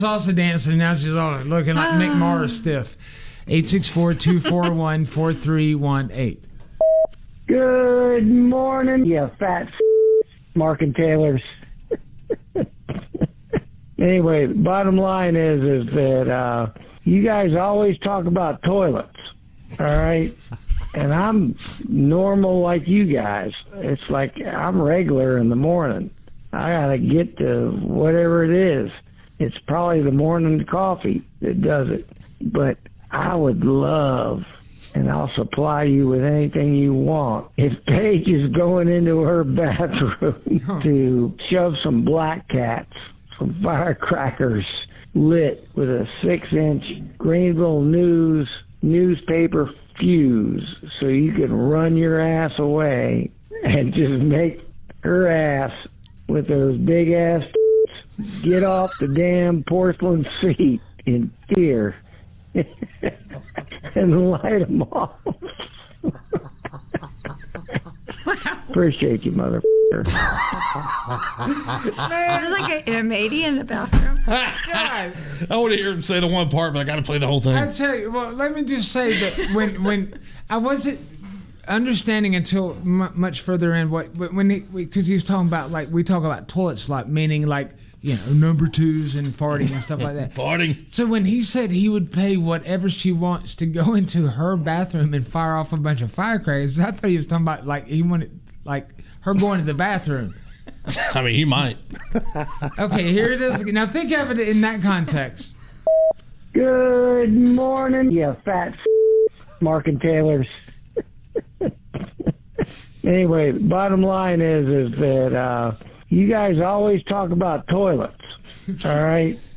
salsa dancing. Now she's all looking like Mick Mars stiff. 864-241-4318. Good morning, you fat Mark and Taylors. Anyway, bottom line is that you guys always talk about toilets, all right? And I'm normal like you guys. It's like I'm regular in the morning. I gotta get to whatever it is. It's probably the morning coffee that does it. But I would love, and I'll supply you with anything you want, if Paige is going into her bathroom to shove some black cats, some firecrackers lit with a 6-inch Greenville News newspaper fuse so you can run your ass away and just make her ass with those big ass get off the damn porcelain seat in fear and light them off. Appreciate you, motherfucker. There's like an M80 in the bathroom. God. I want to hear him say the one part, but I got to play the whole thing. I tell you, well, let me just say that when I wasn't understanding until much further in because he was talking about, like, we talk about toilet slot, meaning like, you know, number twos and farting and stuff like that. Farting. So when he said he would pay whatever she wants to go into her bathroom and fire off a bunch of firecrackers, I thought he was talking about, like, he wanted, like, her going to the bathroom. I mean, he might. Okay, here it is. Now think of it in that context. Good morning, you fat Mark and Taylors. Anyway, bottom line is that you guys always talk about toilets, all right?